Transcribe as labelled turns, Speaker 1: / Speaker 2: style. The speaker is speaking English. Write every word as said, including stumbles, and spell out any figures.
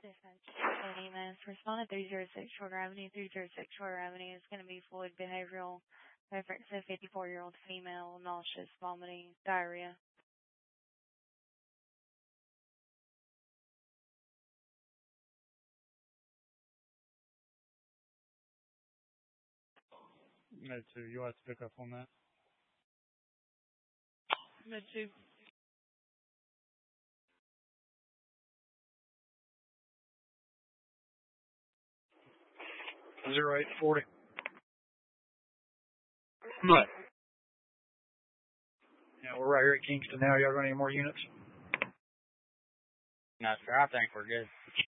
Speaker 1: Defense Amos, responded three zero six Shorter Avenue. three zero six Shorter Avenue is going to be fluid behavioral. Reference to fifty-four-year-old female, nauseous, vomiting, diarrhea.
Speaker 2: Med two, you'll have to pick up on that.
Speaker 1: Med two.
Speaker 3: Zero eight forty. What? Yeah, we're right here at Kingston now. Y'all got any more units?
Speaker 4: No, sir. I think we're good.